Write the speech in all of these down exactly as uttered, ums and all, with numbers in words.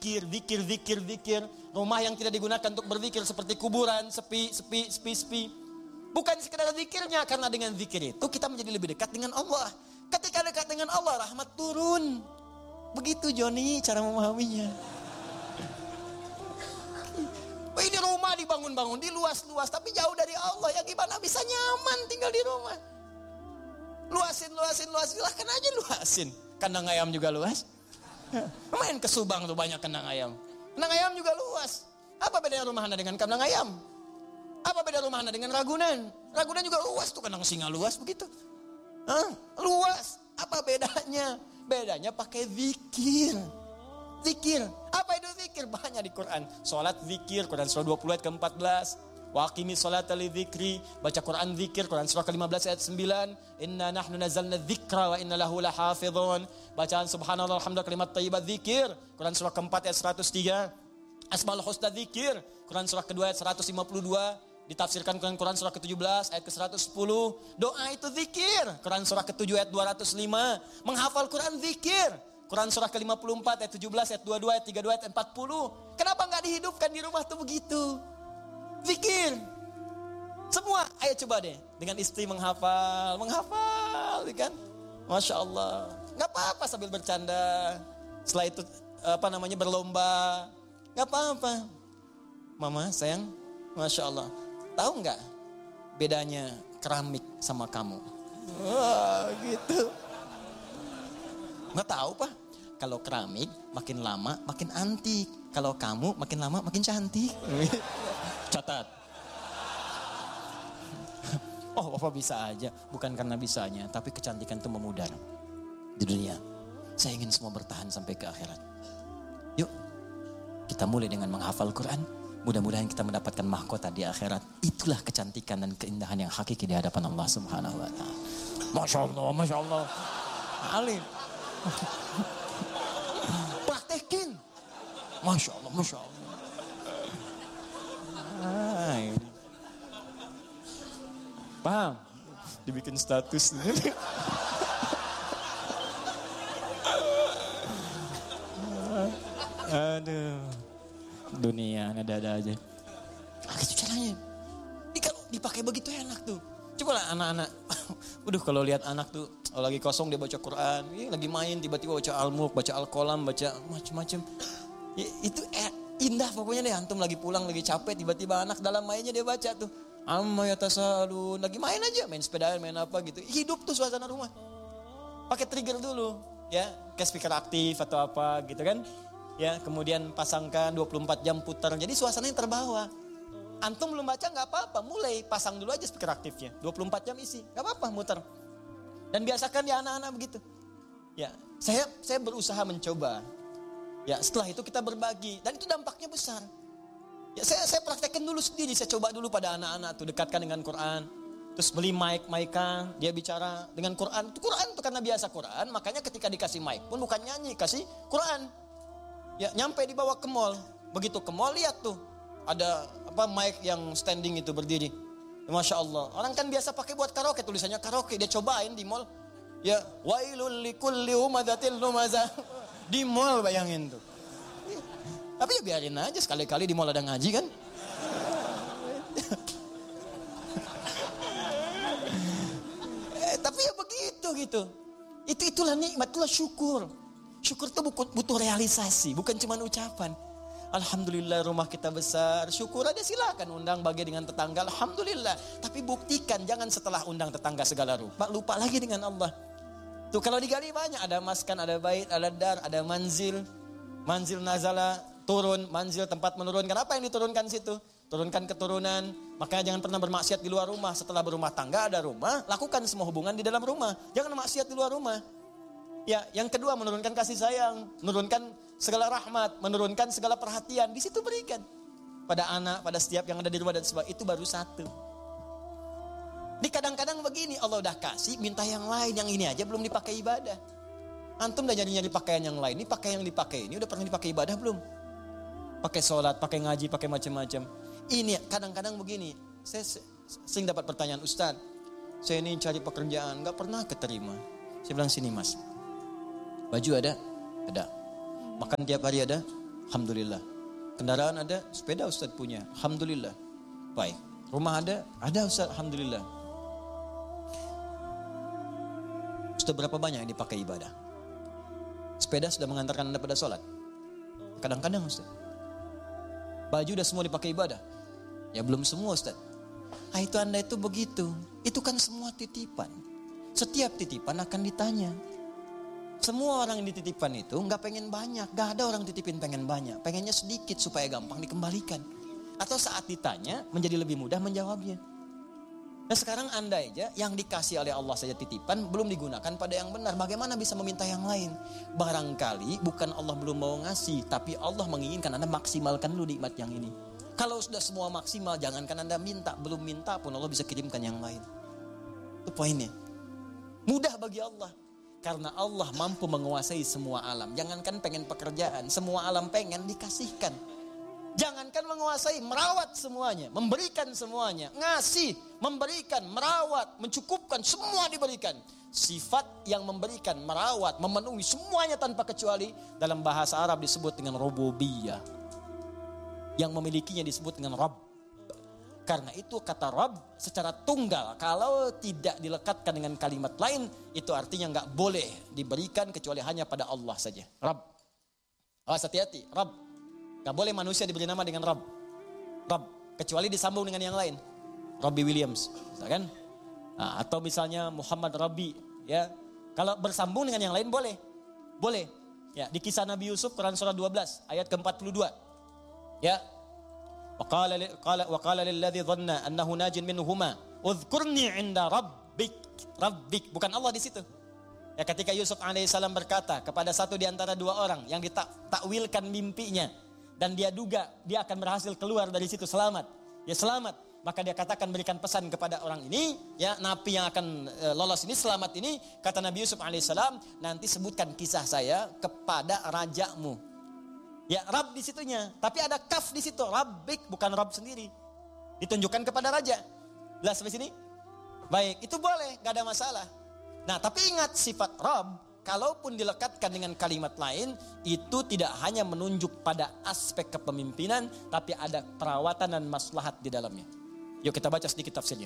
Zikir, zikir, zikir, zikir. Rumah yang tidak digunakan untuk berzikir seperti kuburan, sepi, sepi, sepi, sepi. Bukan sekedar zikirnya, karena dengan zikir itu kita menjadi lebih dekat dengan Allah. Ketika dekat dengan Allah, rahmat turun. Begitu Joni cara memahaminya. Oh, ini rumah dibangun-bangun, di luas-luas, tapi jauh dari Allah. Ya gimana bisa nyaman tinggal di rumah? Luasin, luasin, luasin, silahkan aja luasin. Kandang ayam juga luas. Main ke Subang tuh banyak kandang ayam. Kandang ayam juga luas. Apa bedanya rumah Anda dengan kandang ayam? Apa beda rumah Anda dengan Ragunan? Ragunan juga luas tuh, kandang singa luas begitu. Hah? Luas. Apa bedanya? Bedanya pakai zikir. Zikir. Apa itu zikir? Banyak di Quran. Salat zikir, Quran surah dua puluh ayat ke empat belas. Wa aqimi sholata li dzikri, baca Quran zikir, Quran surah ke lima belas ayat sembilan. Inna nahnu nazzalna dzikra wa inna lahu lahafizun. Bacaan subhanallah alhamdulillah kalimat thayyibat zikir, Quran surah keempat ayat seratus tiga. Asmaul husna zikir, Quran surah kedua ayat seratus lima puluh dua. Ditafsirkan Quran Quran surah ke tujuh belas ayat ke seratus sepuluh. Doa itu zikir, Quran surah ke tujuh ayat dua ratus lima. Menghafal Quran zikir, Quran surah ke lima puluh empat ayat tujuh belas ayat dua puluh dua ayat tiga puluh dua ayat empat puluh. Kenapa enggak dihidupkan di rumah tuh begitu? Zikir. Semua, ayo coba deh. Dengan istri menghafal, menghafal, kan? Masya Allah. Gak apa-apa sambil bercanda. Setelah itu, apa namanya, berlomba. Gak apa-apa. Mama, sayang, Masya Allah. Tahu gak bedanya keramik sama kamu? Wah, gitu. Gak tahu, Pak. Kalau keramik, makin lama, makin antik. Kalau kamu, makin lama, makin cantik. Catat. Oh, Bapak bisa aja. Bukan karena bisanya, tapi kecantikan itu memudar di dunia. Saya ingin semua bertahan sampai ke akhirat. Yuk, kita mulai dengan menghafal Quran. Mudah-mudahan kita mendapatkan mahkota di akhirat. Itulah kecantikan dan keindahan yang hakiki di hadapan Allah Subhanahu wa taala. Masya Allah, Masya Allah. Alim. Praktekin. Masya Allah, Masya Allah. Hai. Paham? Dibikin status. Aduh. Dunia ada-ada aja. Nah, gitu caranya. Ini kalau dipakai begitu enak tuh. Coba lah anak-anak. Waduh, kalau lihat anak tuh lagi kosong dia baca Quran, ya, lagi main tiba-tiba baca Al-Mulk, baca Al-Qalam, baca macam-macam. Ya, itu eh, indah pokoknya deh. Antum lagi pulang lagi capek, tiba-tiba anak dalam mainnya dia baca tuh. Amma yatasalun, lagi main aja, main sepedaan, main apa gitu. Hidup tuh suasana rumah. Pakai trigger dulu, ya, kayak speaker aktif atau apa gitu kan. Ya, kemudian pasangkan dua puluh empat jam putar. Jadi suasananya terbawa. Antum belum baca nggak apa-apa, mulai pasang dulu aja speaker aktifnya. dua puluh empat jam isi, nggak apa-apa muter. Dan biasakan ya anak-anak begitu. Ya, saya saya berusaha mencoba. Ya, setelah itu kita berbagi dan itu dampaknya besar. Ya, saya saya praktekkan dulu sendiri, saya coba dulu pada anak-anak tuh, dekatkan dengan Quran. Terus beli mic, mic-an, dia bicara dengan Quran. Itu Quran tuh karena biasa Quran, makanya ketika dikasih mic pun bukan nyanyi, kasih Quran. Ya, nyampe dibawa ke mall. Begitu ke mall lihat tuh ada apa mic yang standing itu berdiri. Ya, Masya Allah. Orang kan biasa pakai buat karaoke, tulisannya karaoke, dia cobain di mall. Ya, wailul likulli humadzatil lumazah. Di mall bayangin tuh. Tapi ya biarin aja, sekali-kali di mall ada ngaji kan. eh, tapi ya begitu gitu. Itu itulah nikmat, itulah syukur. Syukur itu butuh realisasi, bukan cuma ucapan. Alhamdulillah rumah kita besar, syukur aja, silakan undang bagi dengan tetangga, alhamdulillah. Tapi buktikan, jangan setelah undang tetangga segala rupa, lupa lagi dengan Allah. Tuh kalau digali banyak, ada maskan, ada bait, ada dar, ada manzil, manzil nazala, turun, manzil tempat menurunkan. Apa yang diturunkan situ? Turunkan keturunan. Makanya jangan pernah bermaksiat di luar rumah. Setelah berumah tangga ada rumah, lakukan semua hubungan di dalam rumah. Jangan maksiat di luar rumah. Ya, yang kedua menurunkan kasih sayang, menurunkan segala rahmat, menurunkan segala perhatian. Di situ berikan pada anak, pada setiap yang ada di rumah dan sebagainya. Itu baru satu. Di kadang-kadang begini, Allah udah kasih, minta yang lain, yang ini aja belum dipakai ibadah. Antum udah nyari-nyari pakaian yang lain, ini pakaian yang dipakai ini udah pernah dipakai ibadah belum? Pakai sholat, pakai ngaji, pakai macam-macam. Ini kadang-kadang begini, saya sering dapat pertanyaan, Ustaz, saya ini cari pekerjaan, nggak pernah keterima. Saya bilang, sini mas, baju ada, ada. Makan tiap hari ada, Alhamdulillah. Kendaraan ada, sepeda Ustaz punya, Alhamdulillah. Baik. Rumah ada, ada Ustaz, Alhamdulillah. Sudah berapa banyak yang dipakai ibadah? Sepeda sudah mengantarkan Anda pada sholat? Kadang-kadang Ustaz. Baju udah semua dipakai ibadah? Ya belum semua Ustaz. Ah itu Anda itu begitu. Itu kan semua titipan. Setiap titipan akan ditanya. Semua orang yang dititipkan itu gak pengen banyak. Gak ada orang titipin pengen banyak. Pengennya sedikit supaya gampang dikembalikan. Atau saat ditanya menjadi lebih mudah menjawabnya. Nah sekarang Anda aja yang dikasih oleh Allah saja titipan belum digunakan pada yang benar. Bagaimana bisa meminta yang lain? Barangkali bukan Allah belum mau ngasih. Tapi Allah menginginkan Anda maksimalkan dulu nikmat yang ini. Kalau sudah semua maksimal, jangankan Anda minta. Belum minta pun Allah bisa kirimkan yang lain. Itu poinnya. Mudah bagi Allah. Karena Allah mampu menguasai semua alam. Jangankan pengen pekerjaan, semua alam pengen dikasihkan. Jangankan menguasai, merawat semuanya. Memberikan semuanya. Ngasih, memberikan, merawat, mencukupkan. Semua diberikan. Sifat yang memberikan, merawat, memenuhi semuanya tanpa kecuali. Dalam bahasa Arab disebut dengan rububiyah. Yang memilikinya disebut dengan Rabb. Karena itu kata Rabb secara tunggal. Kalau tidak dilekatkan dengan kalimat lain. Itu artinya gak boleh diberikan kecuali hanya pada Allah saja. Rabb. Awas hati-hati. Rabb. Gak boleh manusia diberi nama dengan Rabb. Rabb. Kecuali disambung dengan yang lain. Robbie Williams. Misalkan. Nah, atau misalnya Muhammad Rabbi. Ya. Kalau bersambung dengan yang lain boleh. Boleh. Ya, di kisah Nabi Yusuf Quran surah dua belas ayat ke empat puluh dua. Ya. Waqala qala waqala lilladzi dhanna annahu najin minhuma udhkurni 'inda rabbik. Rabbik bukan Allah di situ. Ya ketika Yusuf alaihissalam berkata kepada satu di antara dua orang yang ditakwilkan mimpinya dan dia duga dia akan berhasil keluar dari situ selamat. Ya selamat. Maka dia katakan berikan pesan kepada orang ini, ya napi yang akan e, lolos ini selamat ini, kata Nabi Yusuf alaihissalam, nanti sebutkan kisah saya kepada rajamu. Ya, Rabb di situnya, tapi ada kaf di situ, Rabbik bukan Rabb sendiri. Ditunjukkan kepada raja. Jelas sampai sini? Baik, itu boleh, gak ada masalah. Nah, tapi ingat sifat Rabb, kalaupun dilekatkan dengan kalimat lain, itu tidak hanya menunjuk pada aspek kepemimpinan, tapi ada perawatan dan maslahat di dalamnya. Yuk kita baca sedikit tafsirnya.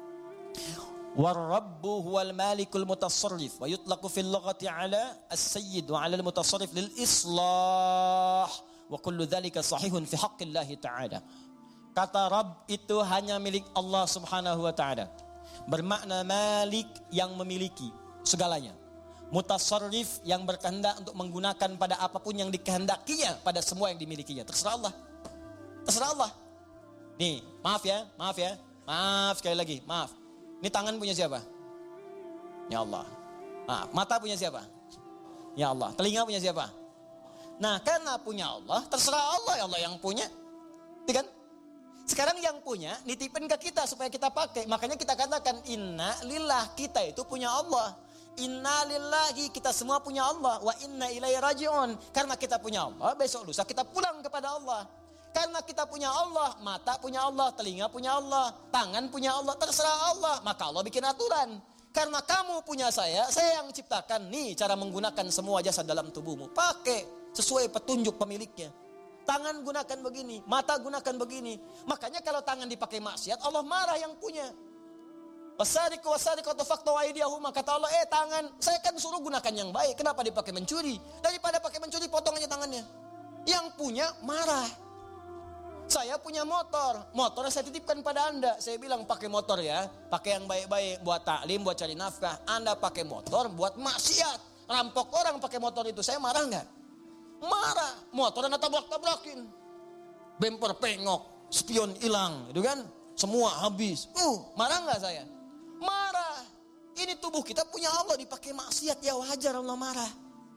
War-rabbu huwal malikul mutasarrif wa yutlaqu fil lughati ala as-sayyid wa ala al-mutasarrif lil islah wa kullu dhalika sahihun fi haqqillah ta'ala. Kata Rabb itu hanya milik Allah Subhanahu wa taala. Bermakna malik yang memiliki segalanya. Mutasarrif yang berkehendak untuk menggunakan pada apapun yang dikehendakinya pada semua yang dimilikinya. Terserah Allah. Terserah Allah. Nih, maaf ya, maaf ya. Maaf sekali lagi, maaf. Ini tangan punya siapa? Ya Allah. Nah, mata punya siapa? Ya Allah. Telinga punya siapa? Nah, karena punya Allah, terserah Allah, ya Allah yang punya. Iya kan? Sekarang yang punya, nitipin ke kita supaya kita pakai. Makanya kita katakan, inna lillah, kita itu punya Allah. Inna lillahi, kita semua punya Allah. Wa inna ilaihi raji'un. Karena kita punya Allah, besok lusa kita pulang kepada Allah. Karena kita punya Allah, mata punya Allah, telinga punya Allah, tangan punya Allah, terserah Allah. Maka Allah bikin aturan. Karena kamu punya saya, saya yang ciptakan. Nih cara menggunakan semua jasad dalam tubuhmu. Pakai sesuai petunjuk pemiliknya. Tangan gunakan begini, mata gunakan begini. Makanya kalau tangan dipakai maksiat, Allah marah yang punya. Wasariqu wasariqatu faqtu aydiyahuma, kata Allah, eh tangan, saya kan suruh gunakan yang baik. Kenapa dipakai mencuri? Daripada pakai mencuri, potong aja tangannya. Yang punya marah. Saya punya motor, motor saya titipkan pada Anda. Saya bilang pakai motor ya, pakai yang baik-baik, buat taklim, buat cari nafkah. Anda pakai motor buat maksiat, rampok orang pakai motor itu, saya marah nggak? Marah, motor Anda tabrak-tabrakin, bemper pengok, spion hilang, itu kan? Semua habis. Uh, marah nggak saya? Marah. Ini tubuh kita punya Allah dipakai maksiat, ya wajar Allah marah.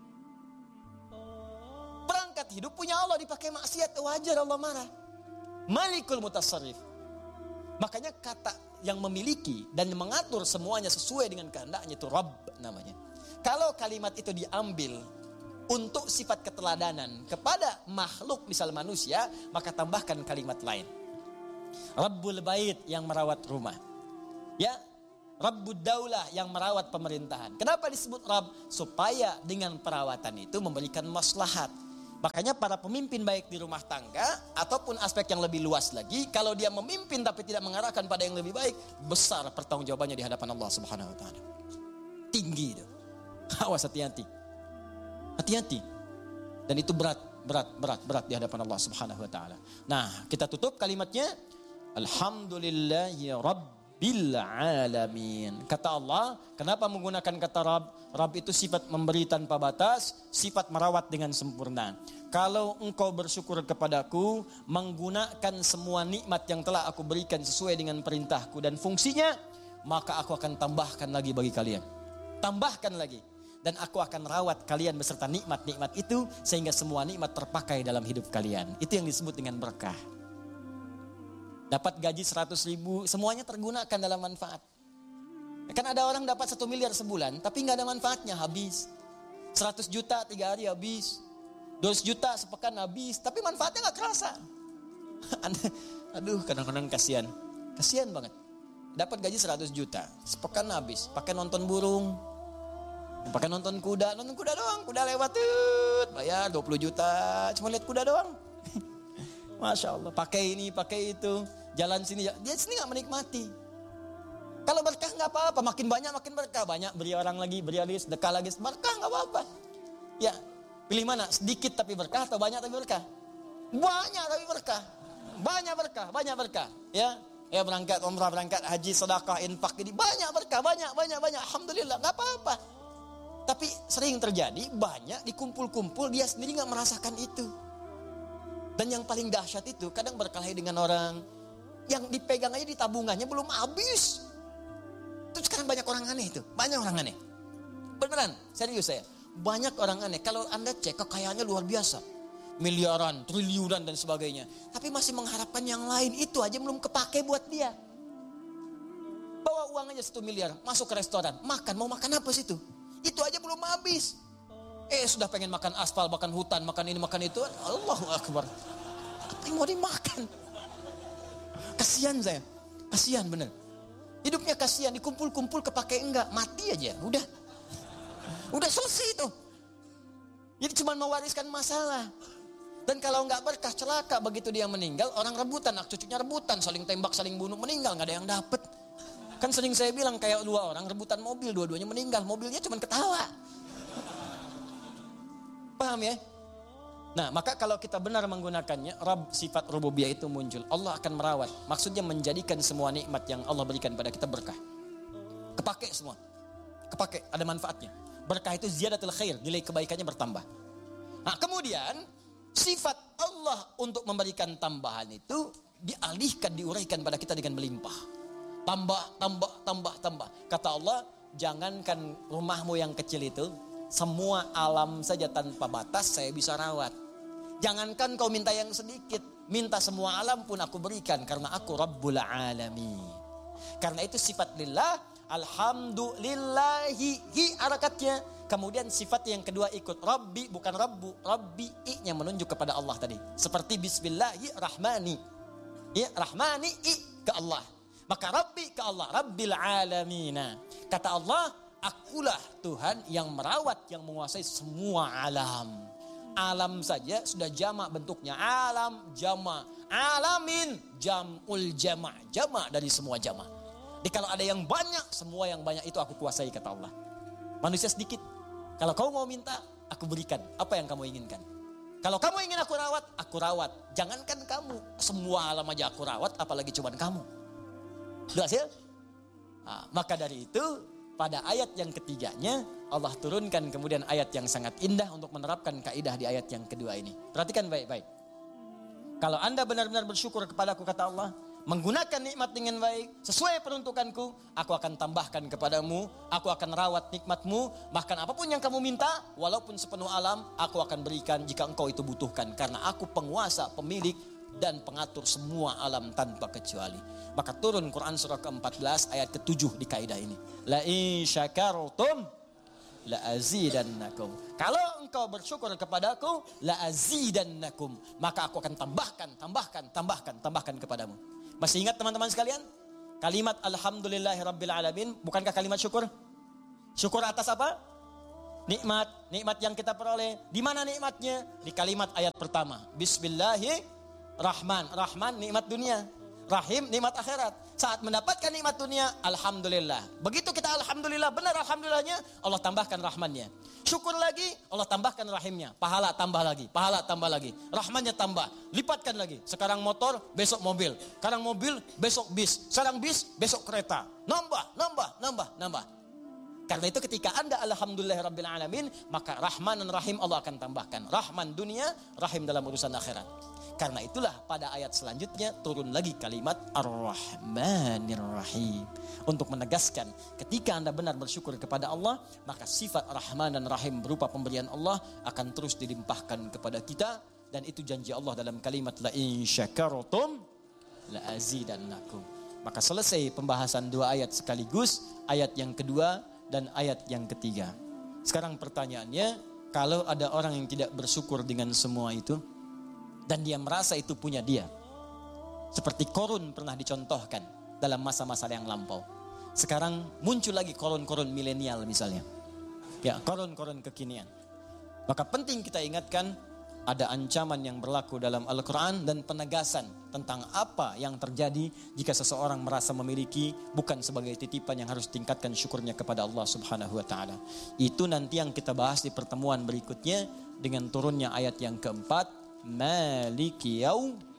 Perangkat hidup punya Allah dipakai maksiat, wajar Allah marah. Malikul mutasarrif. Makanya kata yang memiliki dan mengatur semuanya sesuai dengan kehendaknya itu Rabb namanya. Kalau kalimat itu diambil untuk sifat keteladanan kepada makhluk misal manusia, maka tambahkan kalimat lain. Rabbul bait yang merawat rumah. Ya, Rabbud daulah yang merawat pemerintahan. Kenapa disebut Rabb? Supaya dengan perawatan itu memberikan maslahat. Makanya para pemimpin baik di rumah tangga ataupun aspek yang lebih luas lagi, kalau dia memimpin tapi tidak mengarahkan pada yang lebih baik, besar pertanggungjawabannya di hadapan Allah Subhanahu wa taala. Tinggi itu. Awas, hati-hati. Hati-hati. Dan itu berat, berat, berat, berat di hadapan Allah Subhanahu wa taala. Nah, kita tutup kalimatnya, Alhamdulillahi Rabbil Alamin. Kata Allah, kenapa menggunakan kata Rabb? Rabb itu sifat memberi tanpa batas, sifat merawat dengan sempurna. Kalau engkau bersyukur kepadaku, menggunakan semua nikmat yang telah aku berikan sesuai dengan perintahku dan fungsinya, maka aku akan tambahkan lagi bagi kalian. Tambahkan lagi. Dan aku akan rawat kalian beserta nikmat-nikmat itu, sehingga semua nikmat terpakai dalam hidup kalian. Itu yang disebut dengan berkah. Dapat gaji seratus ribu, semuanya tergunakan dalam manfaat. Kan ada orang dapat satu miliar sebulan, tapi nggak ada manfaatnya, habis. seratus juta tiga hari habis. dua ratus juta sepekan habis, tapi manfaatnya nggak kerasa. Aduh, kadang-kadang kasihan. Kasihan banget. Dapat gaji seratus juta, sepekan habis. Pakai nonton burung, pakai nonton kuda, nonton kuda doang. Kuda lewat, tuh, bayar dua puluh juta, cuma lihat kuda doang. Masya Allah, pakai ini, pakai itu. Jalan sini, dia sini nggak menikmati. Kalau berkah nggak apa-apa, makin banyak makin berkah, banyak beri orang lagi, beri lagi, sedekah lagi, berkah nggak apa-apa. Ya, pilih mana? Sedikit tapi berkah atau banyak tapi berkah? Banyak tapi berkah, banyak berkah, banyak berkah. Ya, ya berangkat umrah, berangkat haji, sedekah, infak, ini banyak berkah, banyak, banyak, banyak. Alhamdulillah, nggak apa-apa. Tapi sering terjadi banyak dikumpul-kumpul, dia sendiri nggak merasakan itu. Dan yang paling dahsyat itu kadang berkelahi dengan orang yang dipegang aja di tabungannya belum habis. Itu sekarang banyak orang aneh itu, banyak orang aneh. Beneran, serius saya. Banyak orang aneh. Kalau Anda cek kekayaannya luar biasa, miliaran, triliunan dan sebagainya, tapi masih mengharapkan yang lain. Itu aja belum kepake buat dia. Bawa uang aja satu miliar, masuk ke restoran, makan, mau makan apa situ? Itu aja belum habis. Eh sudah pengen makan aspal, makan hutan, makan ini, makan itu. Allahu Akbar. Apa yang mau dimakan? Kasihan saya, kasihan bener. Hidupnya kasihan, dikumpul-kumpul kepake enggak, mati aja, udah. Udah selesai itu. Jadi cuma mewariskan masalah. Dan kalau enggak berkah, celaka begitu dia meninggal, orang rebutan, anak cucunya rebutan, saling tembak, saling bunuh, meninggal, enggak ada yang dapet. Kan sering saya bilang kayak dua orang rebutan mobil, dua-duanya meninggal, mobilnya cuma ketawa. Paham ya? Nah, maka kalau kita benar menggunakannya, Rabb, sifat rububiyah itu muncul. Allah akan merawat. Maksudnya menjadikan semua nikmat yang Allah berikan pada kita berkah. Kepake semua. Kepake, ada manfaatnya. Berkah itu ziyadatul khair, nilai kebaikannya bertambah. Nah, kemudian sifat Allah untuk memberikan tambahan itu dialihkan, diuraikan pada kita dengan melimpah. Tambah, tambah, tambah, tambah. Kata Allah, jangankan rumahmu yang kecil itu, semua alam saja tanpa batas saya bisa rawat. Jangankan kau minta yang sedikit, minta semua alam pun aku berikan karena aku Rabbul Alamin. Karena itu sifat lillah, alhamdulillahi, hi harakatnya. Kemudian sifat yang kedua ikut Rabbi, bukan Rabbu, Rabbi i-nya menunjuk kepada Allah tadi. Seperti Bismillahirrahmani. Ya, Rahmani i ke Allah. Maka Rabbi ke Allah, Rabbil Alamina. Kata Allah, akulah Tuhan yang merawat, yang menguasai semua alam. Alam saja sudah jamak bentuknya. Alam, jama. Alamin, jamul jama. Jama dari semua jama. Jadi kalau ada yang banyak, semua yang banyak itu aku kuasai, kata Allah. Manusia sedikit. Kalau kau mau minta, aku berikan. Apa yang kamu inginkan? Kalau kamu ingin aku rawat, aku rawat. Jangankan kamu, semua alam aja aku rawat, apalagi cuma kamu. Sudah hasil? Nah, maka dari itu, pada ayat yang ketiganya, Allah turunkan kemudian ayat yang sangat indah untuk menerapkan kaidah di ayat yang kedua ini. Perhatikan baik-baik. Kalau Anda benar-benar bersyukur kepadaku, kata Allah, menggunakan nikmat dengan baik, sesuai peruntukanku, aku akan tambahkan kepadamu, aku akan rawat nikmatmu, bahkan apapun yang kamu minta, walaupun sepenuh alam, aku akan berikan jika engkau itu butuhkan. Karena aku penguasa, pemilik, dan pengatur semua alam tanpa kecuali. Maka turun Quran surah ke empat belas ayat ketujuh di kaidah ini. La in syakartum la azidannakum. Kalau engkau bersyukur kepadaku, la azidannakum, maka aku akan tambahkan, tambahkan, tambahkan, tambahkan kepadamu. Masih ingat teman-teman sekalian? Kalimat alhamdulillahirabbil alamin, bukankah kalimat syukur? Syukur atas apa? Nikmat, nikmat yang kita peroleh. Di mana nikmatnya? Di kalimat ayat pertama. Bismillahirrahman. Rahman nikmat dunia. Rahim nikmat akhirat. Saat mendapatkan nikmat dunia, alhamdulillah. Begitu kita alhamdulillah, benar alhamdulillahnya, Allah tambahkan rahmannya. Syukur lagi, Allah tambahkan rahimnya. Pahala tambah lagi, pahala tambah lagi. Rahmannya tambah, lipatkan lagi. Sekarang motor, besok mobil. Sekarang mobil, besok bis. Sekarang bis, besok kereta. Nambah, nambah, nambah, nambah. Karena itu ketika Anda alhamdulillahirrabbilalamin, maka Rahman dan Rahim Allah akan tambahkan. Rahman dunia, Rahim dalam urusan akhirat. Karena itulah pada ayat selanjutnya turun lagi kalimat Ar-Rahmanir-Rahim. Untuk menegaskan ketika Anda benar bersyukur kepada Allah, maka sifat Rahman dan Rahim berupa pemberian Allah akan terus dilimpahkan kepada kita. Dan itu janji Allah dalam kalimat La in syakartum la azidannakum. Maka selesai pembahasan dua ayat sekaligus, ayat yang kedua dan ayat yang ketiga. Sekarang pertanyaannya, kalau ada orang yang tidak bersyukur dengan semua itu, dan dia merasa itu punya dia. Seperti Korun pernah dicontohkan dalam masa-masa yang lampau. Sekarang muncul lagi korun-korun milenial misalnya. Ya, korun-korun kekinian. Maka penting kita ingatkan, ada ancaman yang berlaku dalam Al-Quran dan penegasan tentang apa yang terjadi jika seseorang merasa memiliki bukan sebagai titipan yang harus tingkatkan syukurnya kepada Allah Subhanahu wa taala. Itu nanti yang kita bahas di pertemuan berikutnya dengan turunnya ayat yang keempat, Maliki yaum